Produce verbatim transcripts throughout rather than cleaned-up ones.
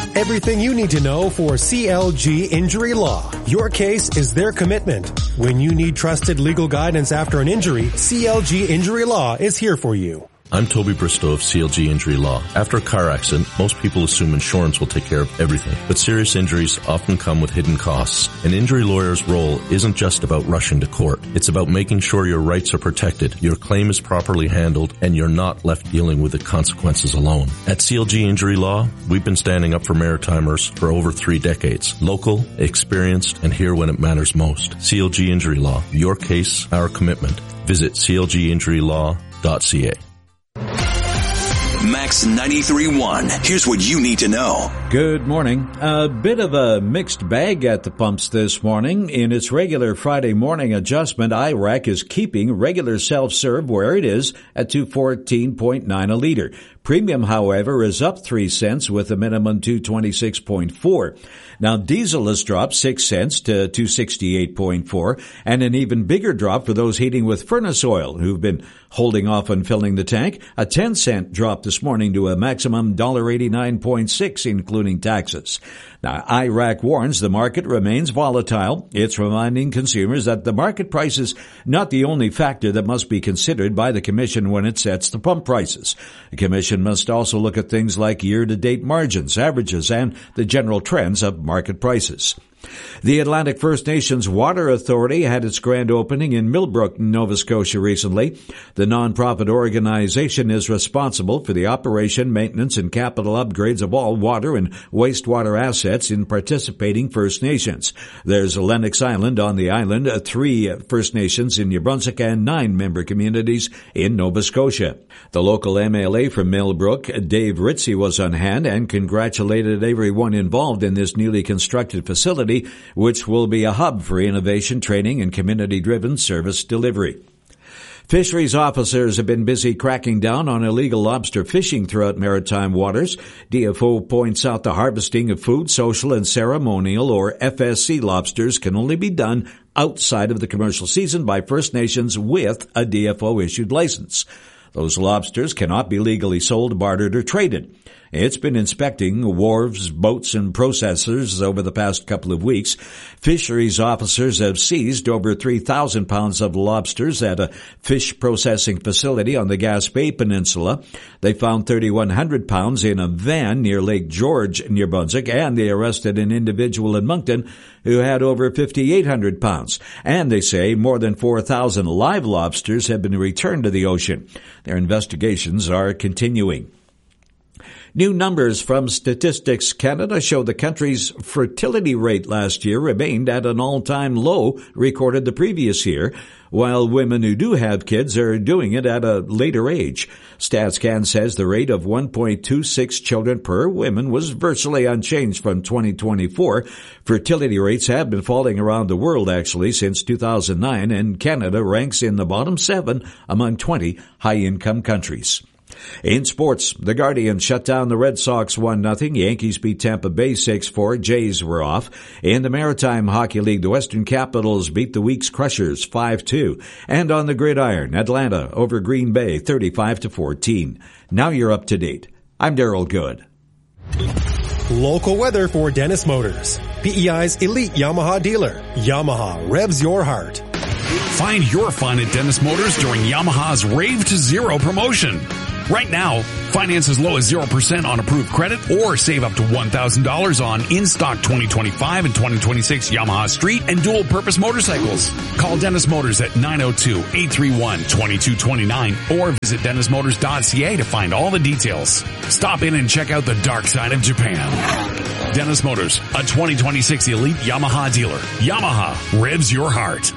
Everything you need to know for C L G Injury Law. Your case is their commitment. When you need trusted legal guidance after an injury, C L G Injury Law is here for you. I'm Toby Bristow of C L G Injury Law. After a car accident, most people assume insurance will take care of everything. But serious injuries often come with hidden costs. An injury lawyer's role isn't just about rushing to court. It's about making sure your rights are protected, your claim is properly handled, and you're not left dealing with the consequences alone. At C L G Injury Law, we've been standing up for Maritimers for over three decades. Local, experienced, and here when it matters most. C L G Injury Law. Your case, our commitment. Visit c l g injury law dot c a. Max ninety-three point one. Here's what you need to know. Good morning. A bit of a mixed bag at the pumps this morning. In its regular Friday morning adjustment, I R A C is keeping regular self-serve where it is at two fourteen point nine a liter. Premium, however, is up three cents with a minimum two twenty-six point four. Now, diesel has dropped six cents to two sixty-eight point four, and an even bigger drop for those heating with furnace oil who've been holding off on filling the tank. A ten cent drop this morning to a maximum one dollar eighty-nine point six, including taxes. Now, I R A C warns the market remains volatile. It's reminding consumers that the market price is not the only factor that must be considered by the Commission when it sets the pump prices. The Commission must also look at things like year-to-date margins, averages, and the general trends of market prices. The Atlantic First Nations Water Authority had its grand opening in Millbrook, Nova Scotia recently. The nonprofit organization is responsible for the operation, maintenance, and capital upgrades of all water and wastewater assets in participating First Nations. There's Lennox Island on the island, three First Nations in New Brunswick, and nine member communities in Nova Scotia. The local M L A from Millbrook, Dave Ritchie, was on hand and congratulated everyone involved in this newly constructed facility, which will be a hub for innovation, training, and community-driven service delivery. Fisheries officers have been busy cracking down on illegal lobster fishing throughout maritime waters. D F O points out the harvesting of food, social, and ceremonial, or F S C lobsters can only be done outside of the commercial season by First Nations with a D F O-issued license. Those lobsters cannot be legally sold, bartered, or traded. It's been inspecting wharves, boats, and processors over the past couple of weeks. Fisheries officers have seized over three thousand pounds of lobsters at a fish processing facility on the Gaspé Peninsula. They found three thousand one hundred pounds in a van near Lake George, near Brunswick, and they arrested an individual in Moncton who had over five thousand eight hundred pounds. And they say more than four thousand live lobsters have been returned to the ocean. Their investigations are continuing. New numbers from Statistics Canada show the country's fertility rate last year remained at an all-time low recorded the previous year, while women who do have kids are doing it at a later age. StatsCan says the rate of one point two six children per woman was virtually unchanged from twenty twenty-four. Fertility rates have been falling around the world, actually, since two thousand nine, and Canada ranks in the bottom seven among twenty high-income countries. In sports, the Guardian shut down the Red Sox one nothing. Yankees beat Tampa Bay six four. Jays were off. In the Maritime Hockey League, the Western Capitals beat the Weeks Crushers five two. And on the gridiron, Atlanta over Green Bay thirty-five to fourteen. Now you're up to date. I'm Daryl Good. Local weather for Dennis Motors. P E I's elite Yamaha dealer. Yamaha revs your heart. Find your fun at Dennis Motors during Yamaha's Rave to Zero promotion. Right now, finance as low as zero percent on approved credit or save up to one thousand dollars on in-stock twenty twenty-five and twenty twenty-six Yamaha Street and dual-purpose motorcycles. Call Dennis Motors at nine oh two, eight three one, two two two nine or visit dennis motors dot c a to find all the details. Stop in and check out the dark side of Japan. Dennis Motors, a twenty twenty-six elite Yamaha dealer. Yamaha revs your heart.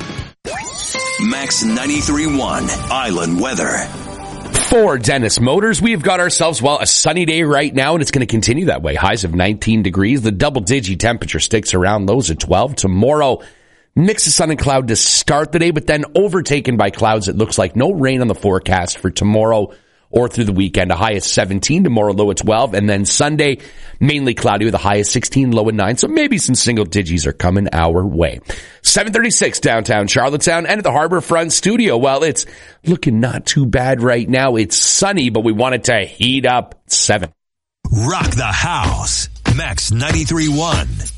Max ninety-three point one Island Weather. For Dennis Motors, we've got ourselves, well, a sunny day right now, and it's going to continue that way. Highs of nineteen degrees. The double-digit temperature sticks around, lows at twelve. Tomorrow, mix of sun and cloud to start the day, but then overtaken by clouds. It looks like no rain on the forecast for tomorrow or through the weekend. A high of seventeen, tomorrow low at twelve, and then Sunday, mainly cloudy with a high of sixteen, low at nine, so maybe some single digits are coming our way. seven thirty-six downtown Charlottetown and at the Harborfront Studio. Well, it's looking not too bad right now. It's sunny, but we want it to heat up. seven. rock the house. Max ninety-three point one.